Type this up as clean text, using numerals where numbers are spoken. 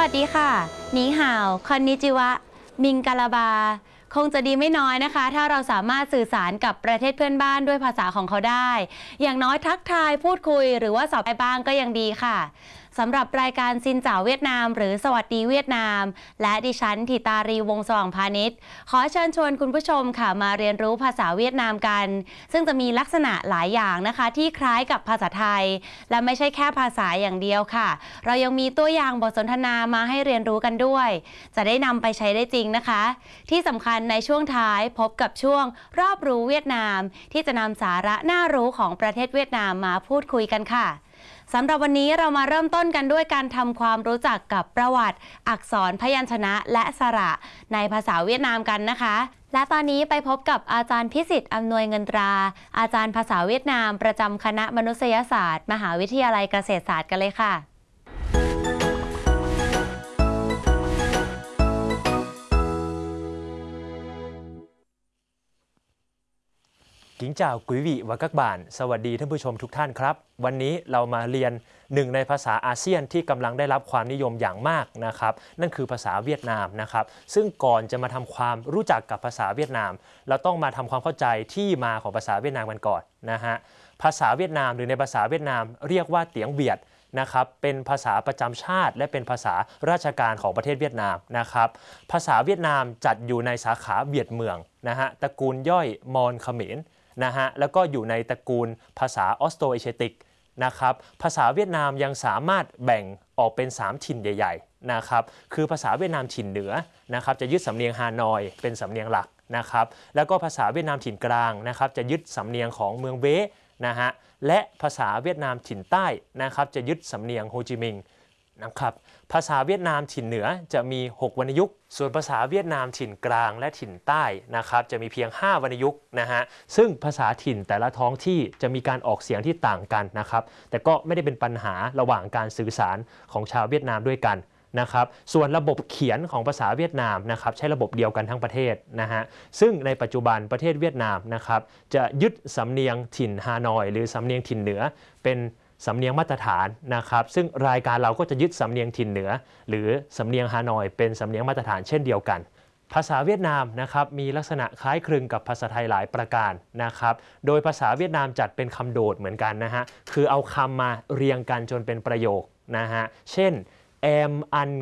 วัสดีค่ะนีห่าวคอนนิจิวะมิงกาลาบาคงจะดีไม่น้อยนะคะถ้าเราสามารถสื่อสารกับประเทศเพื่อนบ้านด้วยภาษาของเขาได้อย่างน้อยทักทายพูดคุยหรือว่าสอบไปบ้างก็ยังดีค่ะสำหรับรายการซินเจ๋าเวียดนามหรือสวัสดีเวียดนามและดิฉันธิตารีวงศ์สว่างพาณิชย์ขอเชิญชวนคุณผู้ชมค่ะมาเรียนรู้ภาษาเวียดนามกันซึ่งจะมีลักษณะหลายอย่างนะคะที่คล้ายกับภาษาไทยและไม่ใช่แค่ภาษาอย่างเดียวค่ะเรายังมีตัวอย่างบทสนทนามาให้เรียนรู้กันด้วยจะได้นำไปใช้ได้จริงนะคะที่สำคัญในช่วงท้ายพบกับช่วงรอบรู้เวียดนามที่จะนำสาระน่ารู้ของประเทศเวียดนามมาพูดคุยกันค่ะสำหรับวันนี้เรามาเริ่มต้นกันด้วยการทำความรู้จักกับประวัติอักษรพยัญชนะและสระในภาษาเวียดนามกันนะคะและตอนนี้ไปพบกับอาจารย์พิสิทธิ์อำนวยเงินตราอาจารย์ภาษาเวียดนามประจำคณะมนุษยศาสตร์มหาวิทยาลัยเกษตรศาสตร์กันเลยค่ะ Kính chào quý vị và các bạn สวัสดีท่านผู้ชมทุกท่านครับวันนี้เรามาเรียนหนึ่งในภาษาอาเซียนที่กำลังได้รับความนิยมอย่างมากนะครับนั่นคือภาษาเวียดนามนะครับซึ่งก่อนจะมาทำความรู้จักกับภาษาเวียดนามเราต้องมาทำความเข้าใจที่มาของภาษาเวียดนามกันก่อนนะฮะภาษาเวียดนามหรือในภาษาเวียดนามเรียกว่าเตียงเวียดนะครับเป็นภาษาประจำชาติและเป็นภาษาราชการของประเทศเวียดนามนะครับภาษาเวียดนามจัดอยู่ในสาขาเวียดเมืองนะฮะตระกูลย่อยมอญเขมรนะฮะแล้วก็อยู่ในตระกูลภาษาออสโตเอเชียติกนะครับภาษาเวียดนามยังสามารถแบ่งออกเป็น3ถิ่นใหญ่ๆนะครับคือภาษาเวียดนามถิ่นเหนือนะครับจะยึดสำเนียงฮานอยเป็นสำเนียงหลักนะครับแล้วก็ภาษาเวียดนามถิ่นกลางนะครับจะยึดสำเนียงของเมืองเบ้นะฮะและภาษาเวียดนามถิ่นใต้นะครับจะยึดสำเนียงโฮจิมินห์นะครับภาษาเวียดนามถิ่นเหนือจะมี6วรรณยุกต์ส่วนภาษาเวียดนามถิ่นกลางและถิ่นใต้นะครับจะมีเพียง5วรรณยุกต์นะฮะซึ่งภาษาถิ่นแต่ละท้องที่จะมีการออกเสียงที่ต่างกันนะครับแต่ก็ไม่ได้เป็นปัญหาระหว่างการสื่อสารของชาวเวียดนามด้วยกันนะครับส่วนระบบเขียนของภาษาเวียดนามนะครับใช้ระบบเดียวกันทั้งประเทศนะฮะซึ่งในปัจจุบันประเทศเวียดนามนะครับจะยึดสำเนียงถิ่นฮานอยหรือสำเนียงถิ่นเหนือเป็นสำเนียงมาตรฐานนะครับซึ่งรายการเราก็จะยึดสำเนียงถิ่นเหนือหรือสำเนียงฮานอยเป็นสำเนียงมาตรฐานเช่นเดียวกันภาษาเวียดนามนะครับมีลักษณะคล้ายคลึงกับภาษาไทยหลายประการนะครับโดยภาษาเวียดนามจัดเป็นคำโดดเหมือนกันนะฮะคือเอาคำมาเรียงกันจนเป็นประโยคนะฮะเช่นแอมอัน